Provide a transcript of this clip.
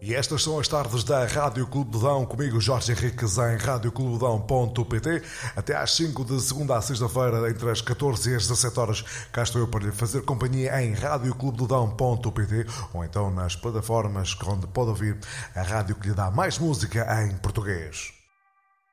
E estas são as tardes da Rádio Clube do Dão, comigo Jorge Henriques em radioclubedão.pt. Até às 5 de segunda a sexta-feira, entre as 14 e as 17 horas, cá estou eu para lhe fazer companhia em radioclubedão.pt ou então nas plataformas onde pode ouvir a rádio que lhe dá mais música em português.